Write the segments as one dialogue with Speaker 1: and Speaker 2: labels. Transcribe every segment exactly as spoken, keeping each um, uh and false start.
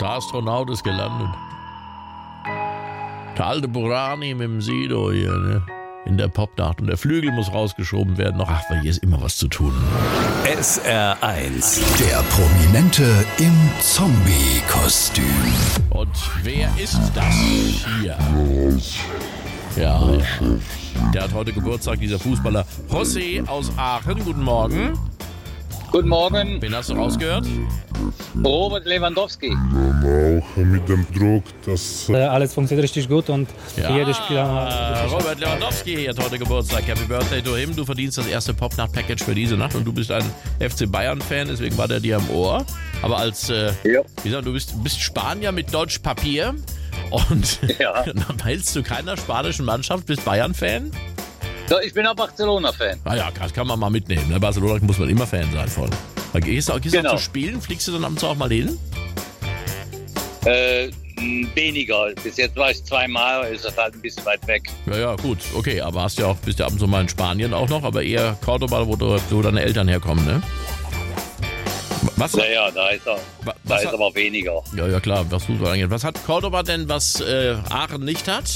Speaker 1: Der Astronaut ist gelandet. Der alte Burani mit dem Sido hier, ne? In der Popnacht. Und der Flügel muss rausgeschoben werden. Ach, weil hier ist immer was zu tun.
Speaker 2: S R eins.
Speaker 3: Der Prominente im Zombie-Kostüm.
Speaker 1: Und wer ist das hier? Ja, ja. Der hat heute Geburtstag, dieser Fußballer José aus Aachen. Guten Morgen.
Speaker 4: Guten Morgen,
Speaker 1: Wen hast du rausgehört?
Speaker 4: Robert Lewandowski.
Speaker 5: Auch mit dem Druck, dass
Speaker 6: Äh, Alles funktioniert richtig gut und
Speaker 1: Ja,
Speaker 6: jedes Spieler.
Speaker 1: Robert Lewandowski hat heute Geburtstag. Happy Birthday to him. Du verdienst das erste Popnacht-Package für diese Nacht und du bist ein F C Bayern-Fan, deswegen war der dir am Ohr. Aber als, äh,
Speaker 4: Ja.
Speaker 1: wie gesagt, du bist, bist Spanier mit Deutsch Papier und
Speaker 4: Ja.
Speaker 1: dann hältst du keiner spanischen Mannschaft, bist Bayern-Fan?
Speaker 4: So, ich bin auch Barcelona-Fan.
Speaker 1: Naja, das kann man mal mitnehmen. Ne? Barcelona muss man immer Fan sein von. Da gehst du auch, gehst du
Speaker 4: Genau.
Speaker 1: auch zu spielen? Fliegst du dann abends auch mal hin?
Speaker 4: Äh, m, weniger. Bis jetzt war ich zweimal, ist das halt ein bisschen weit weg.
Speaker 1: Ja, ja, gut, okay, aber hast ja auch, bist ja ab und zu mal in Spanien auch noch, aber eher Cordoba, wo, du, wo deine Eltern herkommen, ne? Was?
Speaker 4: Naja, da ist er.
Speaker 1: wa-
Speaker 4: Da
Speaker 1: was
Speaker 4: ist
Speaker 1: hat,
Speaker 4: aber weniger.
Speaker 1: ja, ja, klar, was Fußball angeht. Was hat Cordoba denn, was äh, Aachen nicht hat?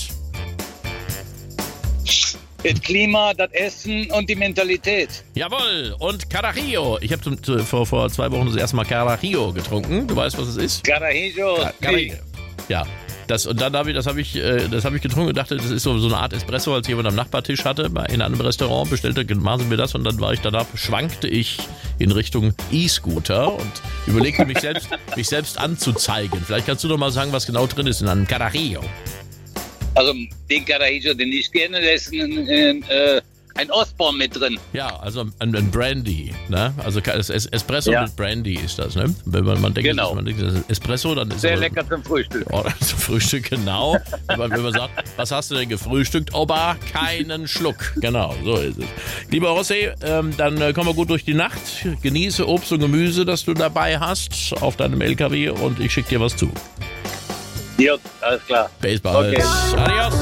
Speaker 4: Das Klima, das Essen und die Mentalität.
Speaker 1: Jawohl, und Carajillo. Ich habe vor, vor zwei Wochen das erste Mal Carajillo getrunken. Du weißt, was es ist?
Speaker 4: Carajillo.
Speaker 1: Carajillo. Ja. Das, und dann habe ich, das habe ich, äh, das habe ich getrunken und dachte, das ist so, so eine Art Espresso, als jemand am Nachbartisch hatte, bei- in einem Restaurant, bestellte, machen Sie mir das und dann war ich danach, schwankte ich in Richtung E-Scooter und überlegte mich selbst, mich selbst anzuzeigen. Vielleicht kannst du doch mal sagen, was genau drin ist in einem Carajillo.
Speaker 4: Also den Carajillo, den ich gerne, da ist ein, ein, äh, ein Ostborn mit drin.
Speaker 1: Ja, also ein, ein Brandy, ne? Also es- es- Espresso
Speaker 4: Ja.
Speaker 1: mit Brandy ist das, ne? Wenn man, man denkt,
Speaker 4: Genau.
Speaker 1: das ist, man denkt, das ist Espresso, dann ist
Speaker 4: Sehr
Speaker 1: aber-
Speaker 4: lecker zum Frühstück.
Speaker 1: Oh, zum Frühstück, genau. Wenn man, wenn man sagt, was hast du denn gefrühstückt? Oba, keinen Schluck. Genau, so ist es. Lieber José, ähm, dann äh, kommen wir gut durch die Nacht. Genieße Obst und Gemüse, das du dabei hast auf deinem L K W und ich schicke dir was zu.
Speaker 4: Ja, alles klar.
Speaker 1: Baseball.
Speaker 4: Okay.
Speaker 1: Adios.